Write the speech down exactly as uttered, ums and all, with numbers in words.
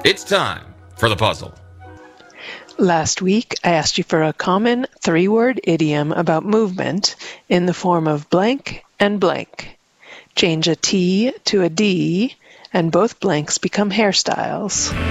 It's time for the puzzle. Last week, I asked you for a common three-word idiom about movement in the form of blank and blank. Change a T to a D, and both blanks become hairstyles.